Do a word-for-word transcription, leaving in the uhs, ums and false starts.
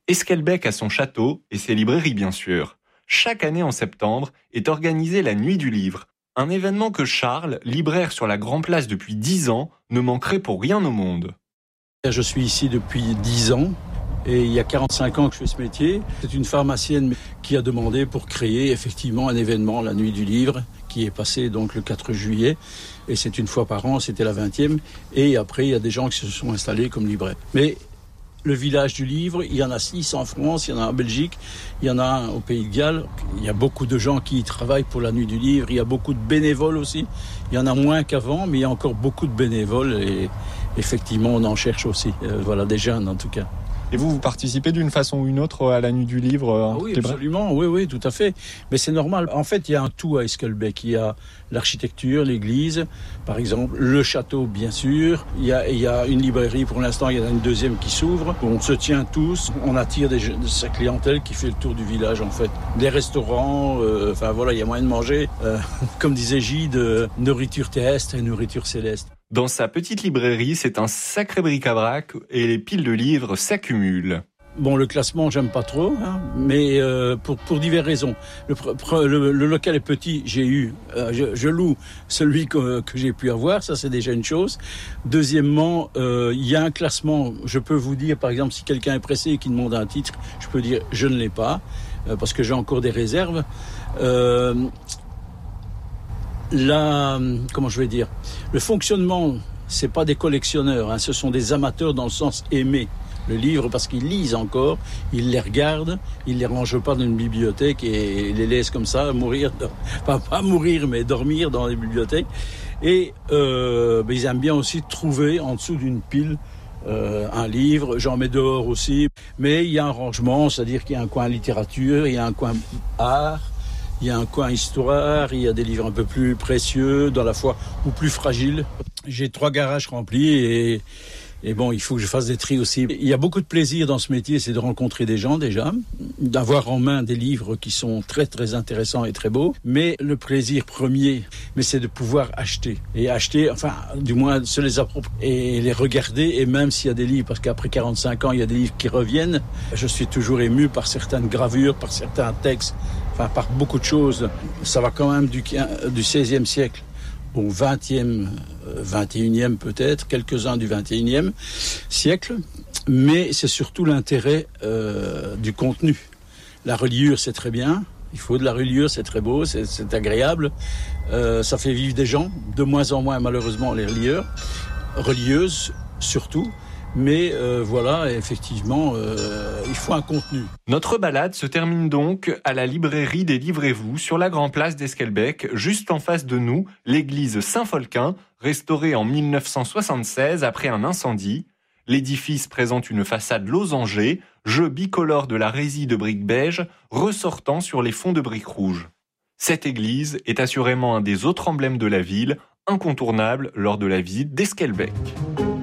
Esquelbecq a son château et ses librairies bien sûr. Chaque année en septembre est organisée la Nuit du Livre, un événement que Charles, libraire sur la Grand Place depuis dix ans, ne manquerait pour rien au monde. Je suis ici depuis dix ans. Et il y a quarante-cinq ans que je fais ce métier. C'est une pharmacienne qui a demandé pour créer effectivement un événement, la Nuit du Livre, qui est passé donc le quatre juillet. Et c'est une fois par an, c'était la vingtième. Et après, il y a des gens qui se sont installés comme libraires. Mais le village du livre, il y en a six en France, il y en a en Belgique, il y en a un au Pays de Galles. Il y a beaucoup de gens qui travaillent pour la Nuit du Livre. Il y a beaucoup de bénévoles aussi. Il y en a moins qu'avant, mais il y a encore beaucoup de bénévoles. Et effectivement, on en cherche aussi. Euh, voilà, des jeunes en tout cas. Et vous, vous participez d'une façon ou une autre à la Nuit du Livre ah Oui, absolument, oui, oui, tout à fait. Mais c'est normal. En fait, il y a un tout à Esquelbecq. Il y a l'architecture, l'église, par exemple, le château, bien sûr. Il y a, il y a une librairie, pour l'instant, il y en a une deuxième qui s'ouvre. On se tient tous, on attire des, de sa clientèle qui fait le tour du village, en fait. Des restaurants, euh, enfin voilà, il y a moyen de manger. Euh, comme disait Gide, euh, nourriture terrestre et nourriture céleste. Dans sa petite librairie, c'est un sacré bric-à-brac et les piles de livres s'accumulent. Bon, le classement, j'aime pas trop, hein, mais euh, pour pour diverses raisons. Le, le, le local est petit, j'ai eu, euh, je, je loue celui que, que j'ai pu avoir, ça c'est déjà une chose. Deuxièmement, euh, il y a un classement. Je peux vous dire, par exemple, si quelqu'un est pressé et qui demande un titre, je peux dire je ne l'ai pas euh, parce que j'ai encore des réserves. Euh, La, comment je vais dire, le fonctionnement, c'est pas des collectionneurs, hein, ce sont des amateurs dans le sens aimer le livre parce qu'ils lisent encore, ils les regardent, ils les rangent pas dans une bibliothèque et les laissent comme ça mourir, pas, pas mourir mais dormir dans les bibliothèques. Et euh, ben, ils aiment bien aussi trouver en dessous d'une pile euh, un livre, j'en mets dehors aussi, mais il y a un rangement, c'est-à-dire qu'il y a un coin littérature, il y a un coin art. Il y a un coin histoire, il y a des livres un peu plus précieux, dans la foi, ou plus fragiles. J'ai trois garages remplis et, et bon, il faut que je fasse des tris aussi. Il y a beaucoup de plaisir dans ce métier, c'est de rencontrer des gens déjà, d'avoir en main des livres qui sont très très intéressants et très beaux. Mais le plaisir premier, mais c'est de pouvoir acheter. Et acheter, enfin, du moins se les approprier et les regarder. Et même s'il y a des livres, parce qu'après quarante-cinq ans, il y a des livres qui reviennent, je suis toujours ému par certaines gravures, par certains textes. Enfin, par beaucoup de choses, ça va quand même du, du seizième siècle au vingtième, vingt et unième peut-être, quelques-uns du vingt et unième siècle, mais c'est surtout l'intérêt euh, du contenu. La reliure, c'est très bien, il faut de la reliure, c'est très beau, c'est, c'est agréable, euh, ça fait vivre des gens, de moins en moins malheureusement les relieurs, relieuses surtout. Mais euh, voilà, effectivement, euh, il faut un contenu. Notre balade se termine donc à la librairie des Livrez-vous sur la Grand Place d'Esquelbecq, juste en face de nous, l'église Saint-Folquin, restaurée en dix-neuf cent soixante-seize après un incendie. L'édifice présente une façade losangée, jeu bicolore de la résille de briques beige, ressortant sur les fonds de briques rouges. Cette église est assurément un des autres emblèmes de la ville, incontournable lors de la visite d'Esquelbecq.